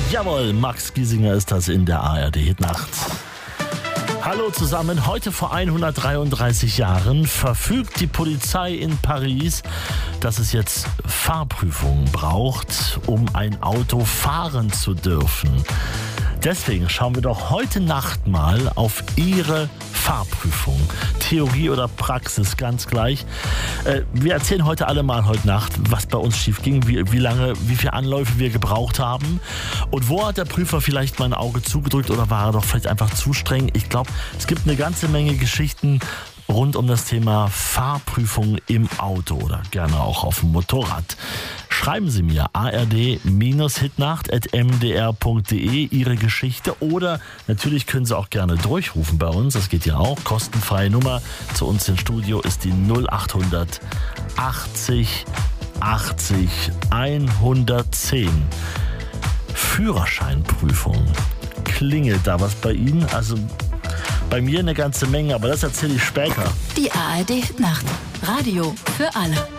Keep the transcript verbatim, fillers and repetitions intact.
Jawohl, Max Giesinger ist das in der A R D-Hitnacht. Hallo zusammen, heute vor hundertdreiunddreißig Jahren verfügt die Polizei in Paris, dass es jetzt Fahrprüfungen braucht, um ein Auto fahren zu dürfen. Deswegen schauen wir doch heute Nacht mal auf Ihre Fahrprüfung. Theorie oder Praxis, ganz gleich. Äh, wir erzählen heute alle mal heute Nacht, was bei uns schief ging, wie, wie lange, wie viele Anläufe wir gebraucht haben und wo hat der Prüfer vielleicht mal ein Auge zugedrückt oder war er doch vielleicht einfach zu streng. Ich glaube, es gibt eine ganze Menge Geschichten rund um das Thema Fahrprüfung im Auto oder gerne auch auf dem Motorrad. Schreiben Sie mir a r d hitnacht at m d r punkt d e Ihre Geschichte oder natürlich können Sie auch gerne durchrufen bei uns, das geht ja auch, kostenfreie Nummer zu uns ins Studio ist die null acht hundert achtzig achtzig hundertzehn. Führerscheinprüfung. Klingelt da was bei Ihnen? Also bei mir eine ganze Menge, aber das erzähle ich später. Die A R D-Hitnacht. Radio für alle.